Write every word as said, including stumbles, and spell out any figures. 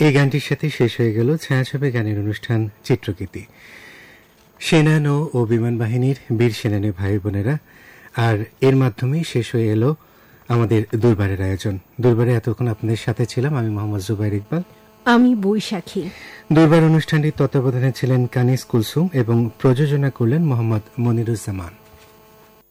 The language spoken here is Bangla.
এই গানটির সাথে শেষ হয়ে গেল ছায়াছবি গানের অনুষ্ঠান চিত্রগীতি। সেনানো ও বিমান বাহিনীর বীর সেনানী ভাই বোনেরা, আর এর মাধ্যমেই শেষ হয়ে এলো আমাদের দুর্বারের আয়োজন। দুর্বারে এতক্ষণ আপনাদের সাথে ছিলাম আমি মোহাম্মদ জুবাইর ইকবাল, আমি বৈশাখী। দুর্বার অনুষ্ঠানটির তত্ত্বাবধানে ছিলেন কানিস কুলসুম এবং প্রযোজনা করলেন মোহাম্মদ মনিরুজ্জামান।